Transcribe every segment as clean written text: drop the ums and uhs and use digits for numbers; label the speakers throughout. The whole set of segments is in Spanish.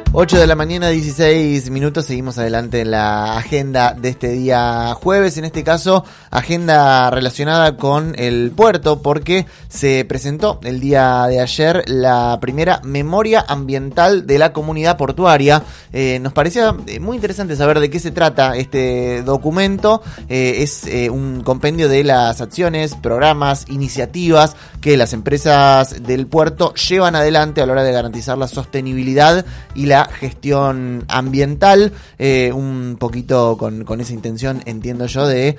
Speaker 1: 8 de la mañana, 16 minutos, seguimos adelante en la agenda de este día jueves, en este caso agenda relacionada con el puerto, porque se presentó el día de ayer la primera memoria ambiental de la comunidad portuaria. Nos parecía muy interesante saber de qué se trata este documento. Es un compendio de las acciones, programas, iniciativas que las empresas del puerto llevan adelante a la hora de garantizar la sostenibilidad y la gestión ambiental, un poquito con esa intención, entiendo yo, de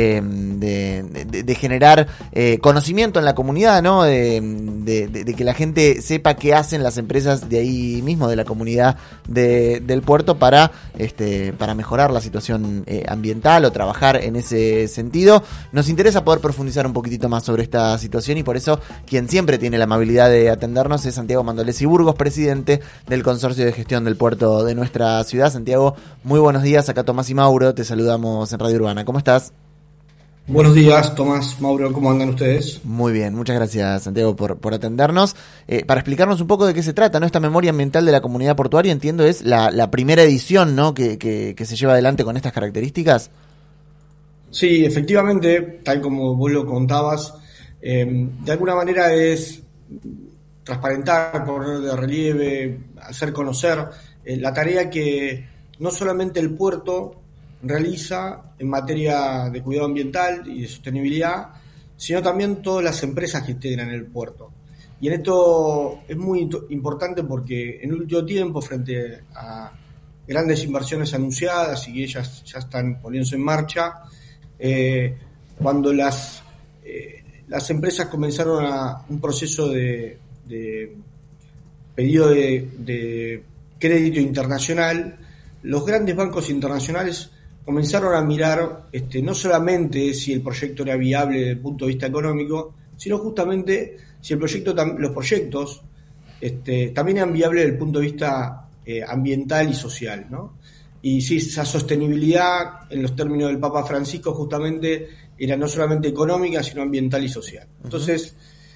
Speaker 1: generar conocimiento en la comunidad, ¿no? De que la gente sepa qué hacen las empresas de ahí mismo, de la comunidad del puerto, para mejorar la situación ambiental o trabajar en ese sentido. Nos interesa poder profundizar un poquitito más sobre esta situación, y por eso quien siempre tiene la amabilidad de atendernos es Santiago Mandolesi Burgos, presidente del Consorcio de Gestión del Puerto de nuestra ciudad. Santiago, muy buenos días. Acá Tomás y Mauro, te saludamos en Radio Urbana. ¿Cómo estás?
Speaker 2: Buenos días, Tomás, Mauro, ¿cómo andan ustedes?
Speaker 1: Muy bien, muchas gracias, Santiago, por atendernos. Para explicarnos un poco de qué se trata, ¿no? Esta memoria ambiental de la comunidad portuaria, entiendo, es la primera edición, ¿no? que se lleva adelante con estas características.
Speaker 2: Sí, efectivamente, tal como vos lo contabas, de alguna manera es transparentar, poner de relieve, hacer conocer la tarea que no solamente el puerto realiza en materia de cuidado ambiental y de sostenibilidad, sino también todas las empresas que integran el puerto. Y en esto es muy importante porque en el último tiempo, frente a grandes inversiones anunciadas y que ellas ya están poniéndose en marcha, cuando las empresas comenzaron un proceso de pedido de crédito internacional, los grandes bancos internacionales comenzaron a mirar no solamente si el proyecto era viable desde el punto de vista económico, sino justamente si los proyectos también eran viables desde el punto de vista ambiental y social, ¿no? Y sí, esa sostenibilidad, en los términos del Papa Francisco, justamente era no solamente económica, sino ambiental y social. Entonces,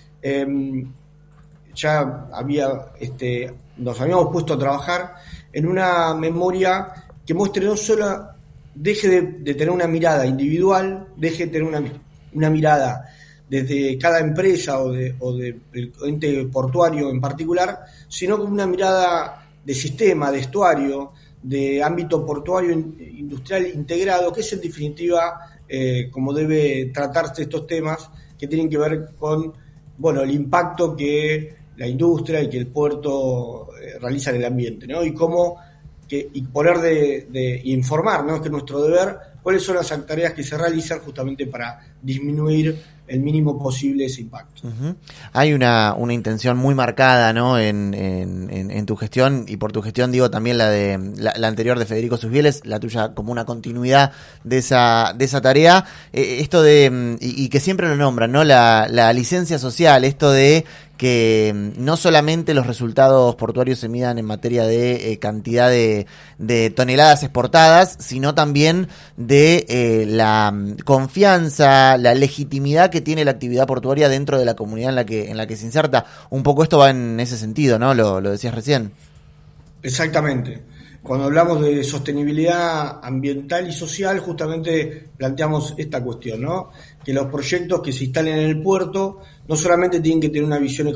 Speaker 2: ya nos habíamos puesto a trabajar en una memoria que muestre no solo, deje de tener una mirada individual, deje de tener una mirada desde cada empresa o del ente portuario en particular, sino como una mirada de sistema, de estuario, de ámbito portuario industrial integrado, que es en definitiva como debe tratarse estos temas que tienen que ver con el impacto que la industria y que el puerto realiza en el ambiente, ¿no? Y poner de informar, ¿no? Que es nuestro deber, cuáles son las tareas que se realizan justamente para disminuir el mínimo posible ese impacto.
Speaker 1: Uh-huh. Hay una intención muy marcada, ¿no? En tu gestión, y por tu gestión digo también la anterior de Federico Susbieles, la tuya como una continuidad de esa tarea, esto de, y que siempre lo nombran, ¿no? La licencia social, esto de que no solamente los resultados portuarios se midan en materia de cantidad de toneladas exportadas, sino también de la confianza, la legitimidad que tiene la actividad portuaria dentro de la comunidad en la que se inserta. Un poco esto va en ese sentido, ¿no? Lo decías recién.
Speaker 2: Exactamente. Cuando hablamos de sostenibilidad ambiental y social, justamente planteamos esta cuestión, ¿no? Que los proyectos que se instalen en el puerto no solamente tienen que tener una visión de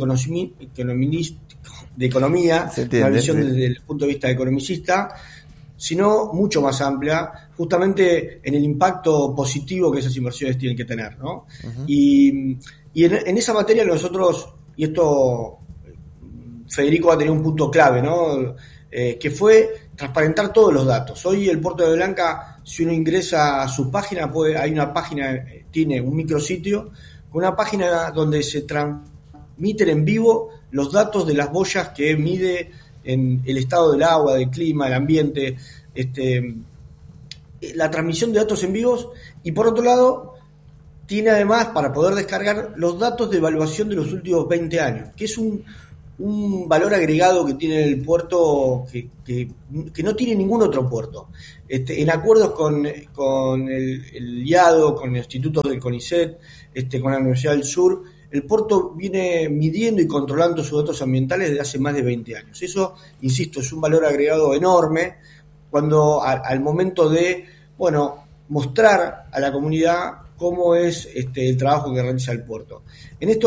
Speaker 2: economía, una visión desde el punto de vista economicista, sino mucho más amplia, justamente en el impacto positivo que esas inversiones tienen que tener, ¿no? Uh-huh. Y en esa materia nosotros, y esto Federico va a tener un punto clave, ¿no? Que fue transparentar todos los datos. Hoy el Puerto de Blanca, si uno ingresa a su página, hay una página, tiene un micrositio, con una página donde se transmiten en vivo los datos de las boyas que mide en el estado del agua, del clima, del ambiente, la transmisión de datos en vivos, y por otro lado tiene además, para poder descargar, los datos de evaluación de los últimos 20 años, que es un valor agregado que tiene el puerto que no tiene ningún otro puerto. En acuerdos con el IADO, con el Instituto del CONICET, con la Universidad del Sur, el puerto viene midiendo y controlando sus datos ambientales desde hace más de 20 años. Eso, insisto, es un valor agregado enorme cuando al momento de, bueno, mostrar a la comunidad cómo es el trabajo que realiza el puerto. En esto